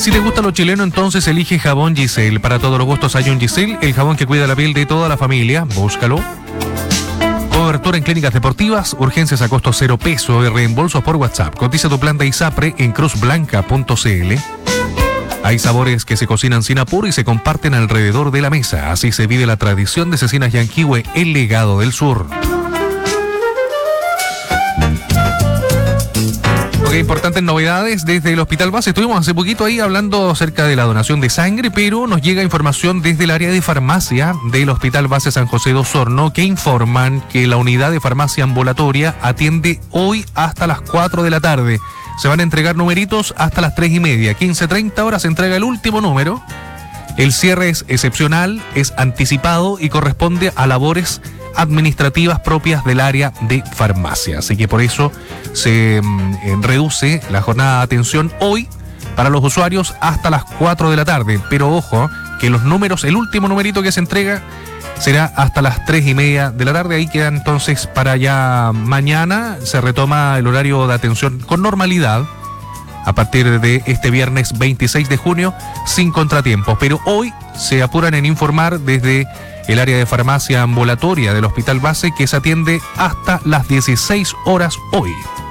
Si te gusta lo chileno, entonces elige jabón Giselle. Para todos los gustos hay un Giselle, el jabón que cuida la piel de toda la familia. Búscalo. Cobertura en clínicas deportivas, urgencias a costo 0 peso y reembolsos por WhatsApp. Cotiza tu plan de ISAPRE en cruzblanca.cl. Hay sabores que se cocinan sin apuro y se comparten alrededor de la mesa. Así se vive la tradición de Cecinas Yanquihue, el legado del sur. Ok, importantes novedades desde el Hospital Base. Estuvimos hace poquito ahí hablando acerca de la donación de sangre, pero nos llega información desde el área de farmacia del Hospital Base San José de Osorno que informan que la unidad de farmacia ambulatoria atiende hoy hasta las 4 de la tarde. Se van a entregar numeritos hasta las 3:30. 15:30 horas se entrega el último número. El cierre es excepcional, es anticipado y corresponde a labores administrativas propias del área de farmacia. Así que por eso se reduce la jornada de atención hoy para los usuarios hasta las 4 de la tarde. Pero ojo, que los números, el último numerito que se entrega será hasta las 3:30 de la tarde. Ahí queda entonces para ya mañana. Se retoma el horario de atención con normalidad a partir de este viernes 26 de junio sin contratiempos. Pero hoy se apuran en informar desde el área de farmacia ambulatoria del Hospital Base que se atiende hasta las 16 horas hoy.